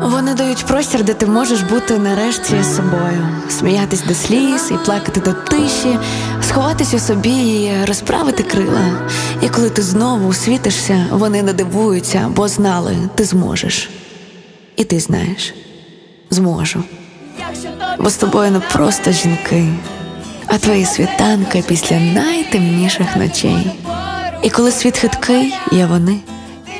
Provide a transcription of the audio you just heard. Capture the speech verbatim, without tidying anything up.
Вони дають простір, де ти можеш бути нарешті собою, сміятись до сліз і плакати до тиші, сховатись у собі і розправити крила. І коли ти знову світишся, вони не дивуються, бо знали, ти зможеш. І ти знаєш, зможу. Бо з тобою не просто жінки, а твої світанки після найтемніших ночей. І коли світ хиткий, є вони.